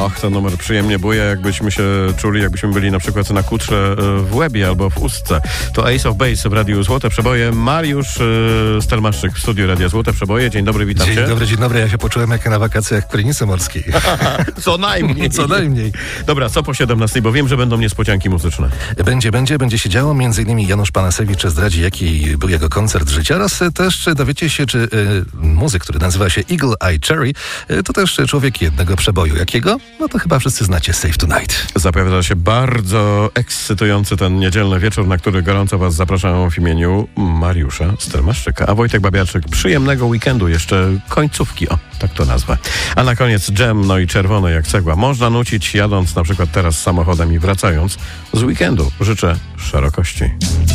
Och, ten numer przyjemnie buja, jakbyśmy się czuli, jakbyśmy byli na przykład na kutrze w łebie albo w ustce. To Ace of Base w Radiu Złote Przeboje. Mariusz Stelmaszczyk w studiu Radia Złote Przeboje. Dzień dobry, witam cię. Dzień dobry. Ja się poczułem jak na wakacjach w Krynicy Morskiej. Co najmniej. Co najmniej. Dobra, co po 17, bo wiem, że będą niespodzianki muzyczne. Będzie się działo. Między innymi Janusz Panasewicz zdradzi, jaki był jego koncert życia, oraz też dowiecie się, czy muzyk, który nazywa się Eagle Eye Cherry, to też człowiek jednego przeboju. Jakiego? No to chyba wszyscy znacie, Save Tonight. Zapowiada się bardzo ekscytujący ten niedzielny wieczór, na który gorąco was zapraszam w imieniu Mariusza Stelmaszczyka. A Wojtek Babiarczyk, przyjemnego weekendu, jeszcze końcówki, o, tak to nazwę. A na koniec dżem, no i czerwone jak cegła. Można nucić jadąc na przykład teraz samochodem i wracając z weekendu. Życzę szerokości.